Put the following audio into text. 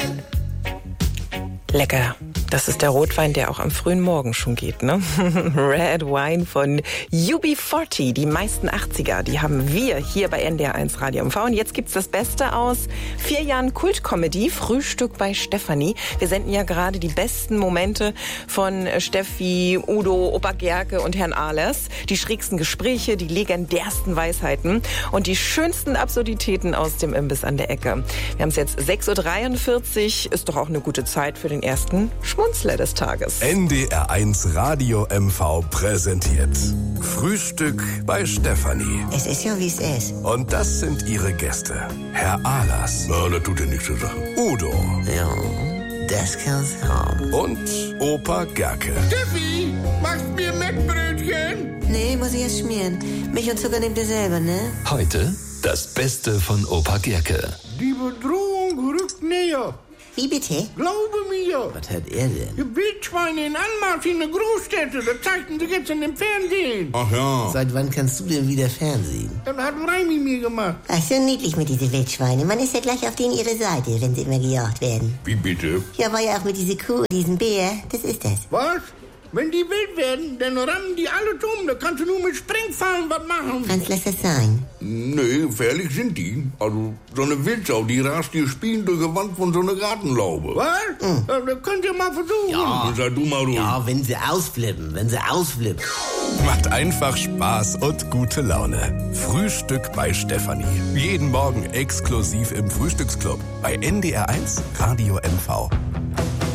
Lecker. Das ist der Rotwein, der auch am frühen Morgen schon geht, ne? Red Wine von UB40. Die meisten 80er, die haben wir hier bei NDR1 Radio MV. Und jetzt gibt's das Beste aus 4 Jahren Kultcomedy, Frühstück bei Stefanie. Wir senden ja gerade die besten Momente von Steffi, Udo, Opa Gerke und Herrn Ahlers. Die schrägsten Gespräche, die legendärsten Weisheiten und die schönsten Absurditäten aus dem Imbiss an der Ecke. Wir haben es jetzt 6.43 Uhr, ist doch auch eine gute Zeit für den ersten Schmunzler des Tages. NDR1 Radio MV präsentiert Frühstück bei Stefanie. Es ist ja, wie es ist. Und das sind ihre Gäste. Herr Ahlers. Ja, das tut ja nichts zur Sache. Udo. Ja, das kann's haben. Und Opa Gerke. Steffi, machst mir Mettbrötchen? Nee, muss ich erst schmieren. Milch und Zucker nehmt ihr selber, ne? Heute das Beste von Opa Gerke. Die Bedrohung rückt näher. Wie bitte? Glaube mir. Was hat er denn? Die Wildschweine in Anmarsch in der Großstädte, das zeigten sie jetzt in dem Fernsehen. Ach ja. Seit wann kannst du denn wieder Fernsehen? Das hat Reimi mir gemacht. Ach, so niedlich mit diesen Wildschweinen. Man ist ja gleich auf denen ihre Seite, wenn sie immer gejagt werden. Wie bitte? Ja, war ja auch mit dieser Kuh, diesem Bär. Das ist das. Was? Wenn die wild werden, dann rammen die alle dumm. Da kannst du nur mit Sprengfallen was machen. Franz, lass das sein. Nee, gefährlich sind die. Also, so eine Wildsau, die rast dir spielend durch die Wand von so einer Gartenlaube. Was? Ja, das könnt ihr mal versuchen. Ja. Sei du mal ruhig. Ja, wenn sie ausflippen. Macht einfach Spaß und gute Laune. Frühstück bei Stefanie. Jeden Morgen exklusiv im Frühstücksclub bei NDR1 Radio MV.